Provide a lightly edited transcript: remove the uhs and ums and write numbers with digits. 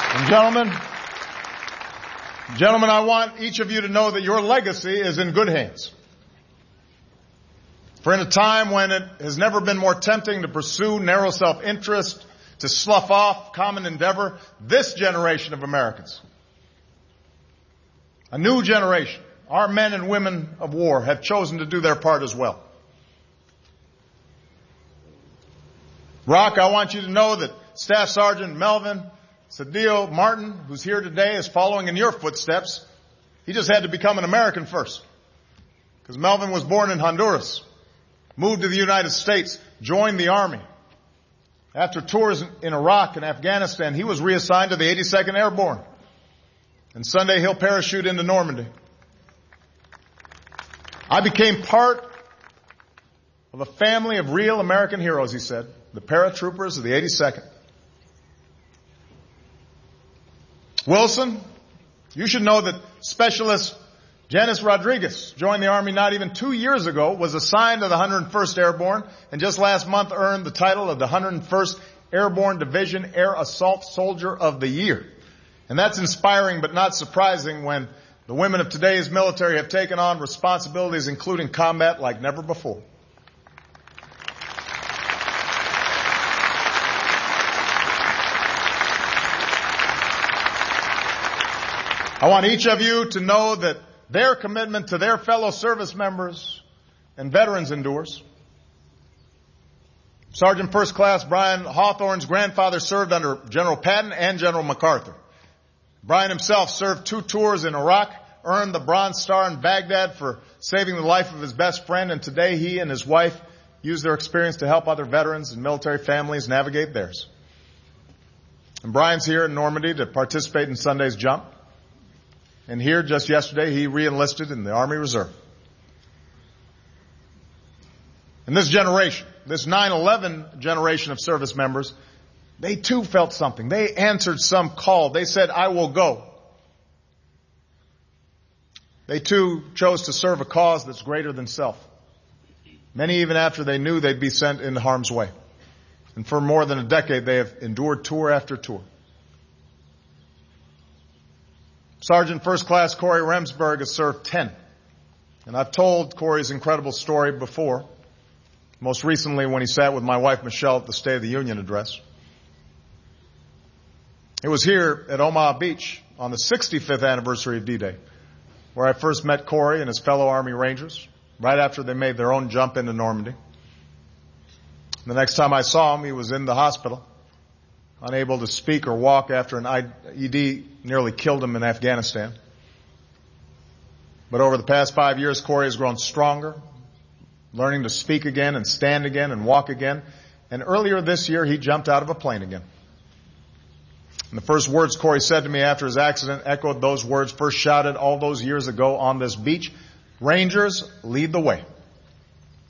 And gentlemen, I want each of you to know that your legacy is in good hands. For in a time when it has never been more tempting to pursue narrow self-interest, to slough off common endeavor, this generation of Americans, a new generation, our men and women of war, have chosen to do their part as well. Rock, I want you to know that Staff Sergeant Melvin Cedillo Martin, who's here today, is following in your footsteps. He just had to become an American first. Because Melvin was born in Honduras, moved to the United States, joined the Army. After tours in Iraq and Afghanistan, he was reassigned to the 82nd Airborne. And Sunday he'll parachute into Normandy. I became part of a family of real American heroes, he said, the paratroopers of the 82nd. Wilson, you should know that Specialist Janice Rodriguez joined the Army not even 2 years ago, was assigned to the 101st Airborne, and just last month earned the title of the 101st Airborne Division Air Assault Soldier of the Year. And that's inspiring but not surprising when the women of today's military have taken on responsibilities including combat like never before. I want each of you to know that their commitment to their fellow service members and veterans endures. Sergeant First Class Brian Hawthorne's grandfather served under General Patton and General MacArthur. Brian himself served 2 tours in Iraq, earned the Bronze Star in Baghdad for saving the life of his best friend, and today he and his wife use their experience to help other veterans and military families navigate theirs. And Brian's here in Normandy to participate in Sunday's jump. And here, just yesterday, he re-enlisted in the Army Reserve. And this generation, this 9/11 generation of service members, they too felt something. They answered some call. They said, I will go. They too chose to serve a cause that's greater than self. Many even after they knew they'd be sent into harm's way. And for more than a decade, they have endured tour after tour. Sergeant First Class Corey Remsburg has served 10. And I've told Corey's incredible story before, most recently when he sat with my wife Michelle at the State of the Union address. It was here at Omaha Beach on the 65th anniversary of D-Day, where I first met Corey and his fellow Army Rangers, right after they made their own jump into Normandy. The next time I saw him, he was in the hospital, unable to speak or walk after an IED nearly killed him in Afghanistan. But over the past 5 years, Corey has grown stronger, learning to speak again and stand again and walk again. And earlier this year, he jumped out of a plane again. And the first words Corey said to me after his accident echoed those words first shouted all those years ago on this beach: Rangers, lead the way.